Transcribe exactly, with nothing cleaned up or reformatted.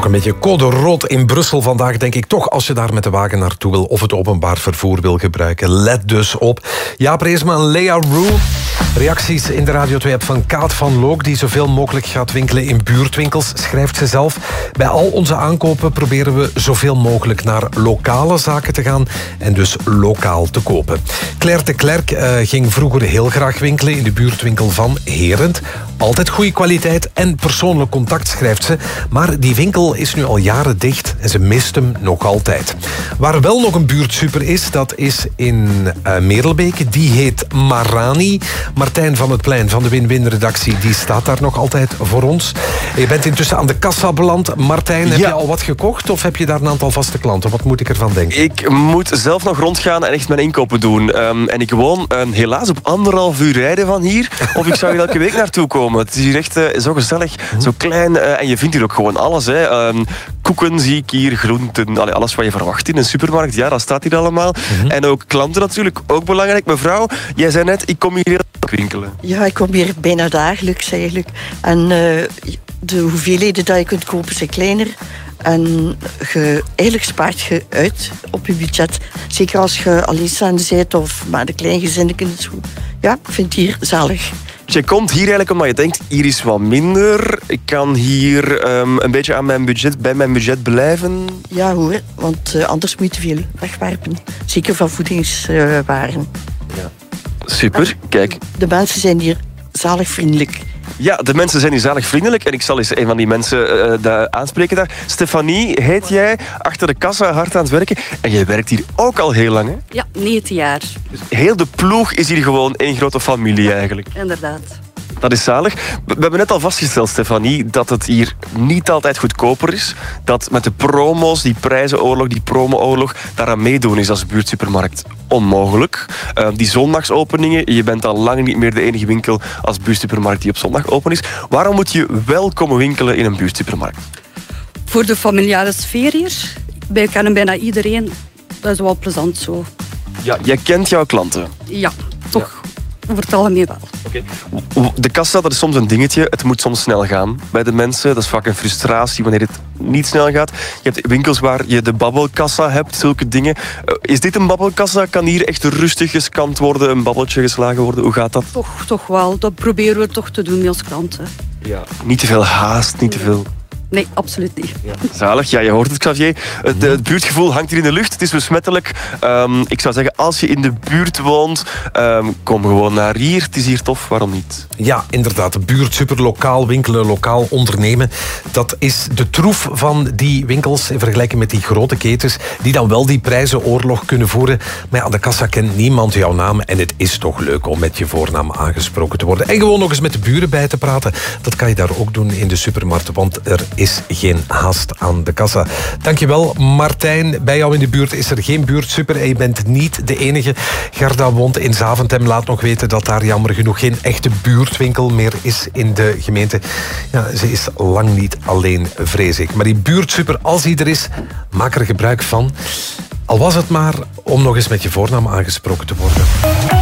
een beetje code rood in Brussel vandaag, denk ik toch, als je daar met de wagen naartoe wil of het openbaar vervoer wil gebruiken. Let dus op. Jaap Reesma en Lea Roux. Reacties in de Radio twee-app van Kaat van Look, die zoveel mogelijk gaat winkelen in buurtwinkels, schrijft ze zelf. Bij al onze aankopen proberen we zoveel mogelijk naar lokale zaken te gaan en dus lokaal te kopen. Claire de Klerk uh, ging vroeger heel graag winkelen in de buurtwinkel van Herent. Altijd goede kwaliteit en persoonlijk contact, schrijft ze. Maar die winkel is nu al jaren dicht en ze mist hem nog altijd. Waar wel nog een buurtsuper is, dat is in uh, Merelbeke. Die heet Marani. Martijn van het Plein van de Win-Win-redactie, die staat daar nog altijd voor ons. Je bent intussen aan de kassa beland. Martijn, heb ja. je al wat gekocht of heb je daar een aantal vaste klanten? Wat moet ik ervan denken? Ik moet zelf nog rondgaan en echt mijn inkopen doen. Um, en ik woon um, helaas op anderhalf uur rijden van hier. Of ik zou hier elke week naartoe komen. Het is hier echt uh, zo gezellig, hm. zo klein. Uh, en je vindt hier ook gewoon alles. Hè. Um, koeken zie ik hier, groenten, allee, alles wat je verwacht in een supermarkt. Ja, dat staat hier allemaal. Hm. En ook klanten natuurlijk, ook belangrijk. Mevrouw, jij zei net, ik kom hier heel winkelen. Ja, ik kom hier bijna dagelijks eigenlijk. En uh, de hoeveelheden die je kunt kopen zijn kleiner. En je, eigenlijk spaart je uit op je budget. Zeker als je alleenstaande bent of maar de kleingezinnen. Ja, ik vind het hier zalig. Dus je komt hier eigenlijk omdat je denkt, hier is wat minder. Ik kan hier um, een beetje aan mijn budget, bij mijn budget blijven. Ja hoor, want uh, anders moet je te veel wegwerpen. Zeker van voedingswaren. Uh, ja. Super, kijk. De mensen zijn hier zalig vriendelijk. Ja, de mensen zijn hier zalig vriendelijk. En ik zal eens een van die mensen uh, aanspreken daar. Stefanie, heet jij, achter de kassa hard aan het werken. En jij werkt hier ook al heel lang, hè? Ja, negentien jaar. Dus heel de ploeg is hier gewoon één grote familie eigenlijk. Inderdaad. Dat is zalig. We hebben net al vastgesteld, Stefanie, dat het hier niet altijd goedkoper is. Dat met de promo's, die prijzenoorlog, die promo-oorlog, daaraan meedoen is als buurtsupermarkt onmogelijk. Uh, die zondagsopeningen, je bent al lang niet meer de enige winkel als buurtsupermarkt die op zondag open is. Waarom moet je wel komen winkelen in een buurtsupermarkt? Voor de familiale sfeer hier. Wij kennen bijna iedereen. Dat is wel plezant zo. Ja, jij kent jouw klanten? Ja, toch. Ja. Over het algemeen wel. Okay. De kassa, dat is soms een dingetje. Het moet soms snel gaan bij de mensen. Dat is vaak een frustratie wanneer het niet snel gaat. Je hebt winkels waar je de babbelkassa hebt, zulke dingen. Uh, is dit een babbelkassa? Kan hier echt rustig gescand worden, een babbeltje geslagen worden? Hoe gaat dat? Toch, toch wel. Dat proberen we toch te doen met ons klanten. Ja. Niet te veel haast, niet te veel... Nee, absoluut niet. Ja. Zalig, ja, je hoort het, Xavier. Het, het buurtgevoel hangt hier in de lucht. Het is besmettelijk. Um, ik zou zeggen, als je in de buurt woont, um, kom gewoon naar hier. Het is hier tof, waarom niet? Ja, inderdaad. De buurt, super lokaal winkelen, lokaal ondernemen. Dat is de troef van die winkels in vergelijking met die grote ketens die dan wel die prijzenoorlog kunnen voeren. Maar ja, aan de kassa kent niemand jouw naam en het is toch leuk om met je voornaam aangesproken te worden. En gewoon nog eens met de buren bij te praten. Dat kan je daar ook doen in de supermarkt, want er is geen haast aan de kassa. Dankjewel, Martijn. Bij jou in de buurt is er geen buurtsuper en je bent niet de enige. Gerda woont in Zaventem. Laat nog weten dat daar jammer genoeg geen echte buurtwinkel meer is in de gemeente. Ja, ze is lang niet alleen, vrees ik. Maar die buurtsuper, als die er is, maak er gebruik van. Al was het maar om nog eens met je voornaam aangesproken te worden.